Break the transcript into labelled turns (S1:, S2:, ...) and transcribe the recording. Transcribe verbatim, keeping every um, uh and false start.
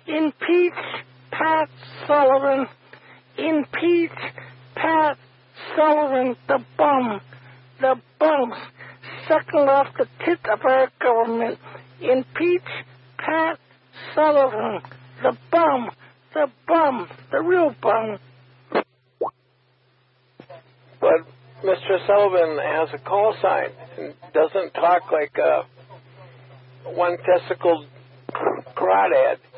S1: Impeach Pat Sullivan. Impeach Pat Sullivan, the bum. The bums sucking off the tit of our government. Impeach Pat Sullivan, the bum. The bum. The real bum.
S2: But Mister Sullivan has a call sign and doesn't talk like a one-testicled crawdad.